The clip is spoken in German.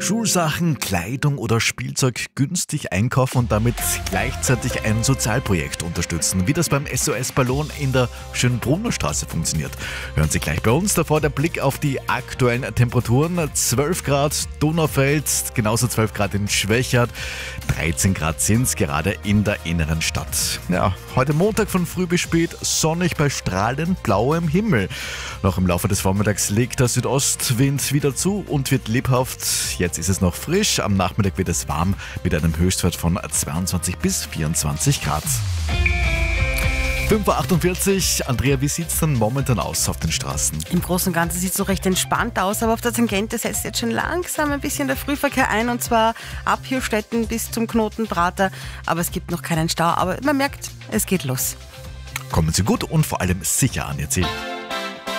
Schulsachen, Kleidung oder Spielzeug günstig einkaufen und damit gleichzeitig ein Sozialprojekt unterstützen. Wie das beim SOS Ballon in der Schönbrunner Straße funktioniert. Hören Sie gleich bei uns. Davor der Blick auf die aktuellen Temperaturen. 12 Grad Donaufeld, genauso 12 Grad in Schwächert. 13 Grad sind es gerade in der inneren Stadt. Ja, heute Montag von früh bis spät sonnig bei strahlend blauem Himmel. Noch im Laufe des Vormittags legt der Südostwind wieder zu und wird lebhaft. Jetzt ist es noch frisch. Am Nachmittag wird es warm mit einem Höchstwert von 22 bis 24 Grad. 5.48 Uhr. Andrea, wie sieht es denn momentan aus auf den Straßen? Im Großen und Ganzen sieht es so recht entspannt aus, aber auf der Tangente setzt jetzt schon langsam ein bisschen der Frühverkehr ein, und zwar ab Hirstetten bis zum Knoten Prater. Aber es gibt noch keinen Stau, aber man merkt, es geht los. Kommen Sie gut und vor allem sicher an Ihr Ziel.